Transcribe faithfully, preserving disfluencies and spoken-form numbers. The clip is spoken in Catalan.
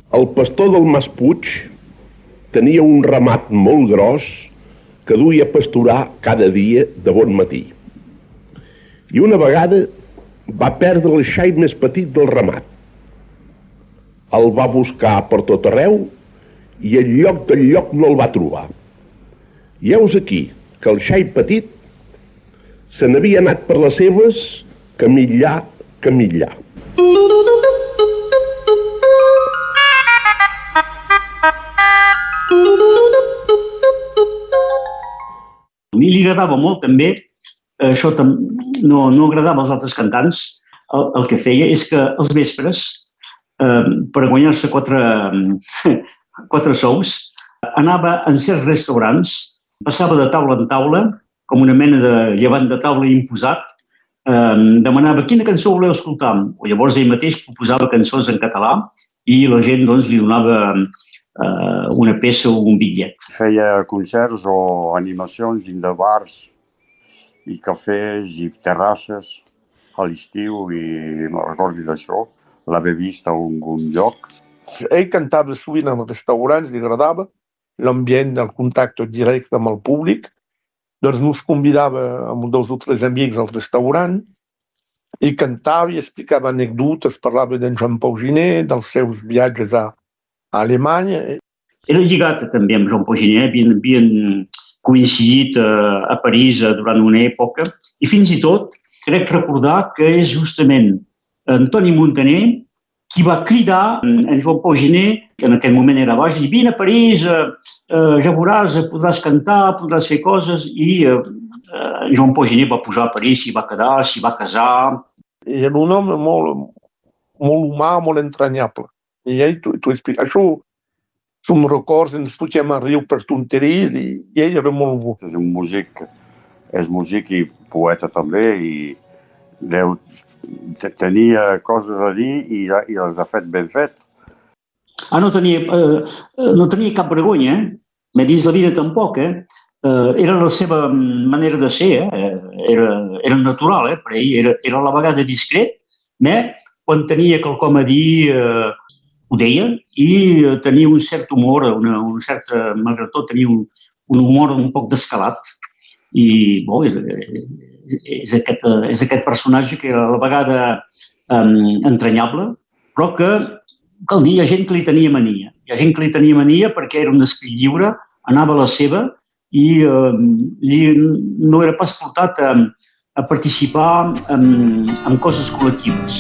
El pastor del Mas Puig tenia un ramat molt gros que duia a pasturar cada dia de bon matí. I una vegada va perdre el xai més petit del ramat. El va buscar per tot arreu i en lloc del lloc no el va trobar. I heus aquí que el xai petit se n'havia anat per les seves camillà, camillà. A mi li agradava molt també, això no, no agradava als altres cantants, el, el que feia és que els vespres, eh, per guanyar-se quatre, quatre sous, anava en certs restaurants, passava de taula en taula, com una mena de llevant de taula imposat, eh, demanava quina cançó voleu escoltar. O llavors ell mateix proposava cançons en català i la gent doncs, li donava eh, una peça o un bitllet. Feia concerts o animacions dins de bars i cafès i terrasses a l'estiu i me'n recordo d'això, l'havia vist a algun lloc. Ell cantava sovint en restaurants, li agradava l'ambient del contacte directe amb el públic, doncs ens convidava amb dos o tres amics al restaurant i cantava i explicava anècdotes, parlava d'en Joan Pau Giner, dels seus viatges a, a Alemanya. Era lligat també amb Joan Pau Giner, havien, havien coincidit a, a París durant una època i fins i tot crec recordar que és justament Antoni Montaner qui va cridar en Joan Pau Giner, que en aquell moment era baix, i vine a París, eh, eh, ja veuràs, podràs cantar, podràs fer coses, i eh, eh, Joan Pau Giner va pujar a París, s'hi va quedar, s'hi va casar. I era un home molt, molt humà, molt entranyable. I ell t'ho explica. Això som records, ens fotem a riu per tonteries, i, i ell era molt bo. És un músic, és músic i poeta també, i deu tenia coses a dir i, i les ha fet ben fet. Ah, no tenia, eh, no tenia cap vergonya, eh? M'he dins la vida tampoc, eh? eh? Era la seva manera de ser, eh? Era, era natural, eh? Per ell era, era a la vegada discret, eh? Quan tenia quelcom a dir eh, ho deia i tenia un cert humor, una, una certa, malgrat tot, tenia un, un humor un poc descalat. I bo, és, és, aquest, és aquest personatge que era a la vegada um, entranyable, però que cal dir, hi ha gent que li tenia mania. Hi ha gent que li tenia mania perquè era un esperit lliure, anava a la seva i um, no era pas portat a, a participar en, en coses col·lectives.